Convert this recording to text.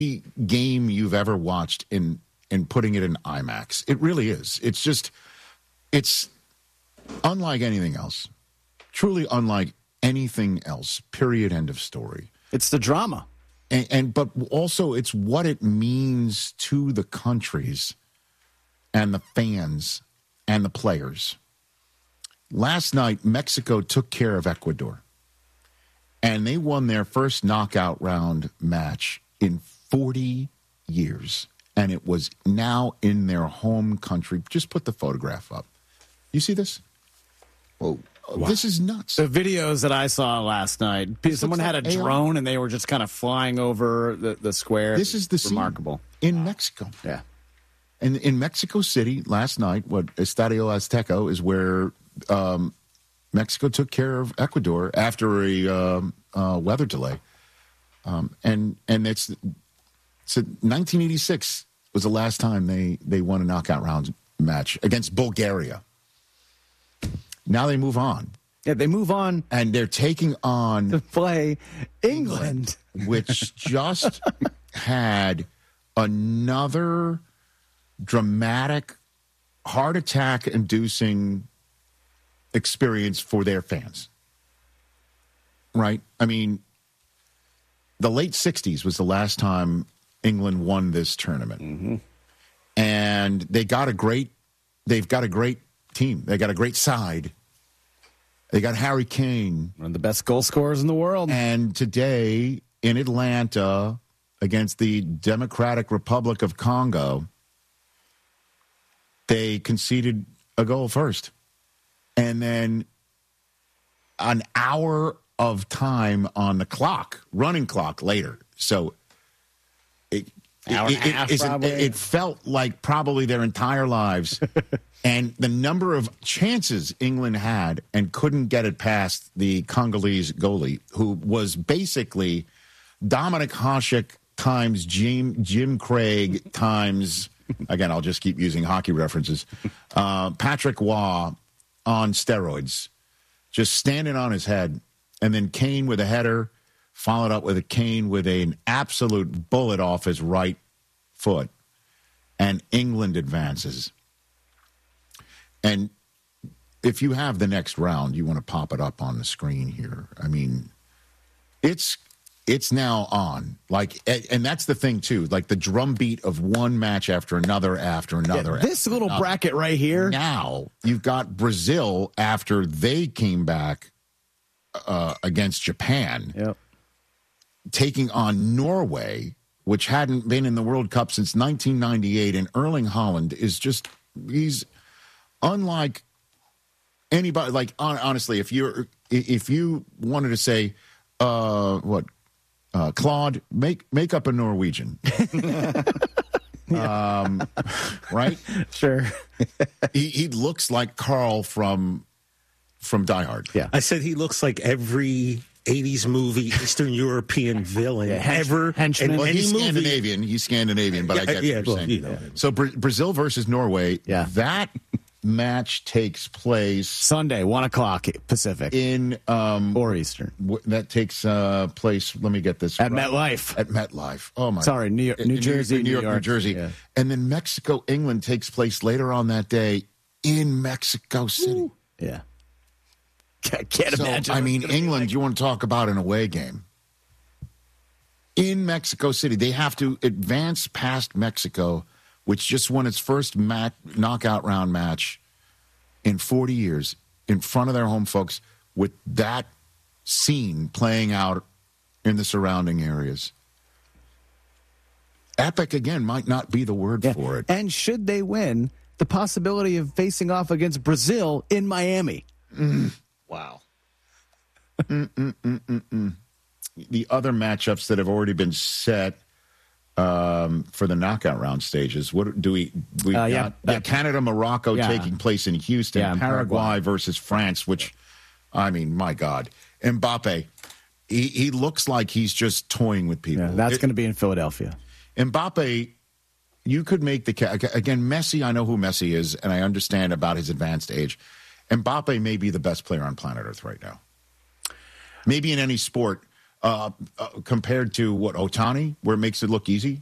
game you've ever watched in putting it in IMAX. It really is. It's unlike anything else. Truly unlike anything else. Period. End of story. It's the drama. But also it's what it means to the countries and the fans and the players. Last night, Mexico took care of Ecuador, and they won their first knockout round match in 40 years, and it was now in their home country. Just put the photograph up. You see this? Whoa. Wow. This is nuts. The videos that I saw last night, someone had a drone and they were just kind of flying over the square. This is the remarkable scene in Mexico. Yeah. And in Mexico City last night, Estadio Azteca is where Mexico took care of Ecuador after a weather delay. And it's 1986 was the last time they won a knockout round match against Bulgaria. Now they move on. Yeah, they move on. And they're taking on to play England, which just had another dramatic, heart attack-inducing experience for their fans. Right? I mean, the late 60s was the last time England won this tournament. Mm-hmm. And they've got a great team. They got a great side. They got Harry Kane. One of the best goal scorers in the world. And today in Atlanta against the Democratic Republic of Congo, they conceded a goal first. And then an hour of time on the clock, running clock later. So it felt like probably their entire lives. And the number of chances England had and couldn't get it past the Congolese goalie, who was basically Dominic Hasek times Jim Craig times, again, I'll just keep using hockey references, Patrick Waugh on steroids, just standing on his head. And then Kane with a header, followed up with a Kane with an absolute bullet off his right foot. And England advances. And if you have the next round, you want to pop it up on the screen here. I mean, it's now on. Like, and that's the thing too. Like the drumbeat of one match after another. This little bracket right here. Now you've got Brazil after they came back against Japan, taking on Norway, which hadn't been in the World Cup since 1998. And Erling Haaland is he's unlike anybody. Like honestly, if you wanted to say, Claude, make up a Norwegian, right? Sure. he looks like Carl from Die Hard. Yeah, I said he looks like every 80s movie Eastern European villain ever. Henchman. Well, he's Scandinavian, but I get what you're saying. So Brazil versus Norway. Yeah. That match takes place Sunday, 1:00 Pacific in or Eastern. That takes place. Let me get this at right. MetLife. At MetLife. Oh my! Sorry, New Jersey, New York, New Jersey. Yeah. And then Mexico, England takes place later on that day in Mexico City. Ooh. Yeah. I can't imagine. I mean, England. You want to talk about an away game in Mexico City? They have to advance past Mexico, which just won its first knockout round match in 40 years in front of their home folks, with that scene playing out in the surrounding areas. Epic, again, might not be the word for it. And should they win, the possibility of facing off against Brazil in Miami. Wow. The other matchups that have already been set for the knockout round stages. What do we got? Canada, Morocco taking place in Houston. Paraguay versus France, which, I mean, my God. Mbappe, he looks like he's just toying with people. Yeah, that's going to be in Philadelphia. Mbappe, you could make again, Messi, I know who Messi is, and I understand about his advanced age. Mbappe may be the best player on planet Earth right now. Maybe in any sport. compared to what Otani, where it makes it look easy.